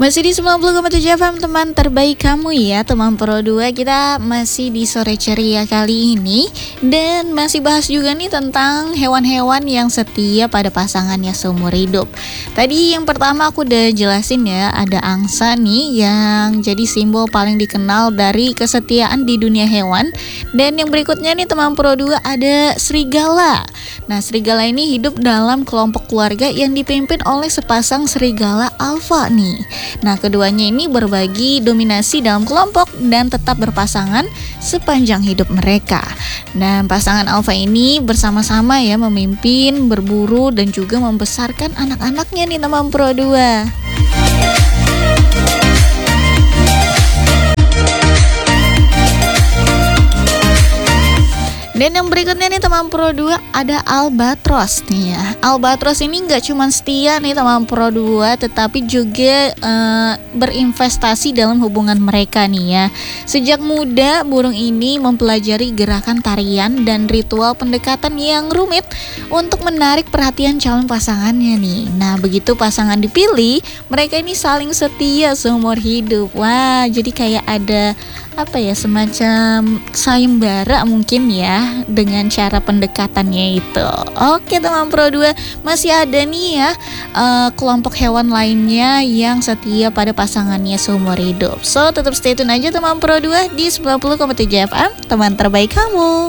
Masih di 90,7 FM, teman terbaik kamu ya, teman Pro 2. Kita masih di sore ceria kali ini dan masih bahas juga nih tentang hewan-hewan yang setia pada pasangannya seumur hidup. Tadi yang pertama aku udah jelasin ya, ada angsa nih yang jadi simbol paling dikenal dari kesetiaan di dunia hewan. Dan yang berikutnya nih teman Pro 2 ada serigala. Nah, serigala ini hidup dalam kelompok keluarga yang dipimpin oleh sepasang serigala alfa nih. Nah, keduanya ini berbagi dominasi dalam kelompok dan tetap berpasangan sepanjang hidup mereka. Dan pasangan alfa ini bersama-sama ya memimpin, berburu, dan juga membesarkan anak-anaknya nih teman Pro 2. Dan yang berikutnya nih teman Pro 2 ada albatros nih ya. Albatros ini nggak cuma setia nih teman Pro 2, tetapi juga berinvestasi dalam hubungan mereka nih ya. Sejak muda burung ini mempelajari gerakan tarian dan ritual pendekatan yang rumit untuk menarik perhatian calon pasangannya nih. Nah, begitu pasangan dipilih, mereka ini saling setia seumur hidup. Wah, jadi kayak ada semacam sayembara mungkin ya dengan cara pendekatannya itu. Oke teman Pro 2, masih ada nih ya kelompok hewan lainnya yang setia pada pasangannya seumur hidup. So tetap stay tune aja teman Pro 2 di 90,7 FM, teman terbaik kamu.